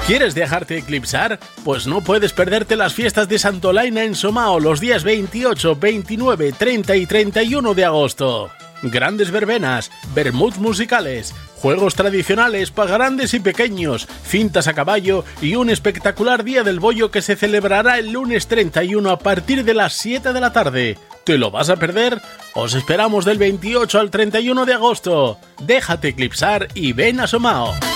¿Quieres dejarte eclipsar? Pues no puedes perderte las fiestas de Santolaina en Somao los días 28, 29, 30 y 31 de agosto. Grandes verbenas, vermut musicales, juegos tradicionales para grandes y pequeños, cintas a caballo y un espectacular Día del Bollo que se celebrará el lunes 31 a partir de las 7 de la tarde. ¿Te lo vas a perder? Os esperamos del 28 al 31 de agosto. Déjate eclipsar y ven a Somao.